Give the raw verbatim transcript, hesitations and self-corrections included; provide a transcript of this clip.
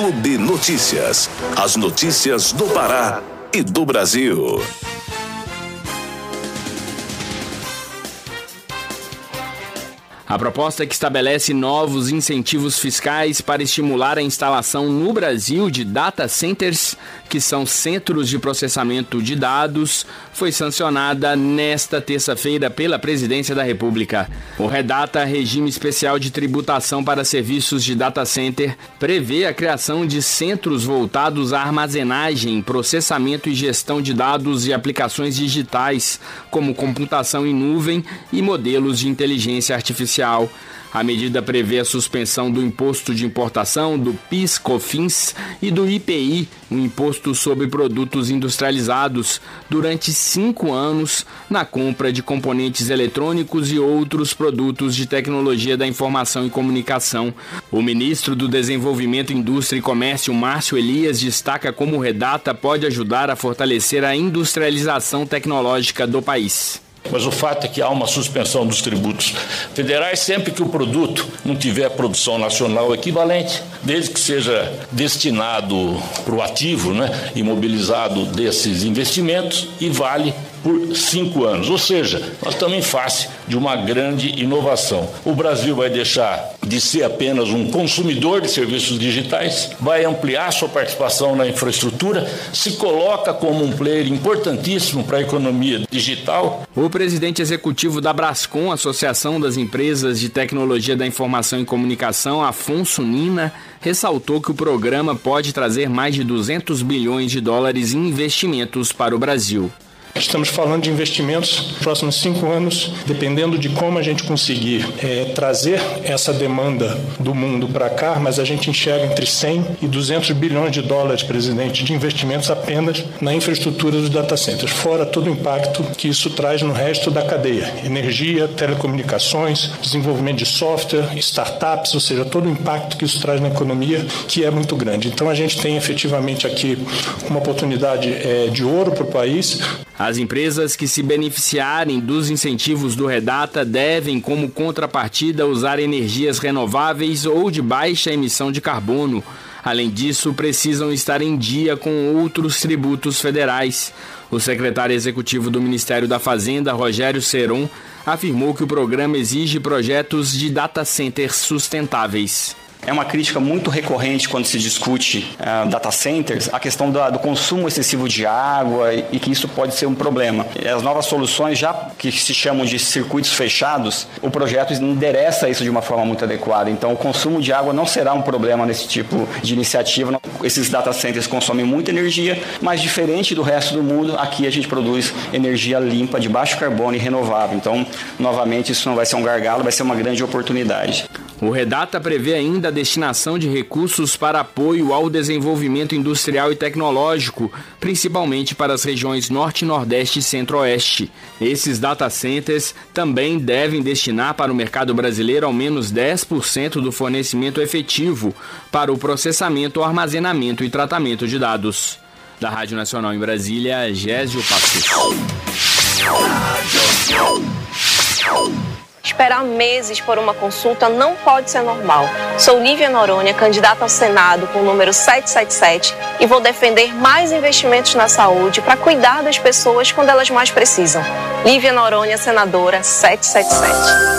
Clube Notícias. As notícias do Pará e do Brasil. A proposta que estabelece novos incentivos fiscais para estimular a instalação no Brasil de data centers, que são centros de processamento de dados, foi sancionada nesta terça-feira pela Presidência da República. O Redata, Regime Especial de Tributação para Serviços de Data Center, prevê a criação de centros voltados à armazenagem, processamento e gestão de dados e aplicações digitais, como computação em nuvem e modelos de inteligência artificial. A medida prevê a suspensão do imposto de importação, do PIS, COFINS e do I P I, o Imposto sobre Produtos Industrializados, durante cinco anos na compra de componentes eletrônicos e outros produtos de tecnologia da informação e comunicação. O ministro do Desenvolvimento, Indústria e Comércio, Márcio Elias, destaca como o Redata pode ajudar a fortalecer a industrialização tecnológica do país. Mas o fato é que há uma suspensão dos tributos federais sempre que o produto não tiver produção nacional equivalente, desde que seja destinado para o ativo, né, imobilizado desses investimentos, e vale por cinco anos. Ou seja, nós estamos em face de uma grande inovação. O Brasil vai deixar de ser apenas um consumidor de serviços digitais, vai ampliar sua participação na infraestrutura, se coloca como um player importantíssimo para a economia digital. O presidente executivo da Brascom, Associação das Empresas de Tecnologia da Informação e Comunicação, Afonso Nina, ressaltou que o programa pode trazer mais de duzentos bilhões de dólares em investimentos para o Brasil. Estamos falando de investimentos nos próximos cinco anos, dependendo de como a gente conseguir é, trazer essa demanda do mundo para cá, mas a gente enxerga entre cem e duzentos bilhões de dólares, presidente, de investimentos apenas na infraestrutura dos data centers, fora todo o impacto que isso traz no resto da cadeia, energia, telecomunicações, desenvolvimento de software, startups, ou seja, todo o impacto que isso traz na economia, que é muito grande. Então a gente tem efetivamente aqui uma oportunidade é, de ouro para o país. As empresas que se beneficiarem dos incentivos do Redata devem, como contrapartida, usar energias renováveis ou de baixa emissão de carbono. Além disso, precisam estar em dia com outros tributos federais. O secretário executivo do Ministério da Fazenda, Rogério Seron, afirmou que o programa exige projetos de data centers sustentáveis. É uma crítica muito recorrente quando se discute uh, data centers, a questão da, do consumo excessivo de água e, e que isso pode ser um problema. As novas soluções, já que se chamam de circuitos fechados, o projeto endereça isso de uma forma muito adequada. Então, o consumo de água não será um problema nesse tipo de iniciativa. Esses data centers consomem muita energia, mas diferente do resto do mundo, aqui a gente produz energia limpa, de baixo carbono e renovável. Então, novamente, isso não vai ser um gargalo, vai ser uma grande oportunidade. O Redata prevê ainda a destinação de recursos para apoio ao desenvolvimento industrial e tecnológico, principalmente para as regiões Norte, Nordeste e Centro-Oeste. Esses data centers também devem destinar para o mercado brasileiro ao menos dez por cento do fornecimento efetivo para o processamento, armazenamento e tratamento de dados. Da Rádio Nacional em Brasília, Gésio Passos. Esperar meses por uma consulta não pode ser normal. Sou Lívia Noronha, candidata ao Senado com o número setecentos e setenta e sete e vou defender mais investimentos na saúde para cuidar das pessoas quando elas mais precisam. Lívia Noronha, senadora setecentos e setenta e sete.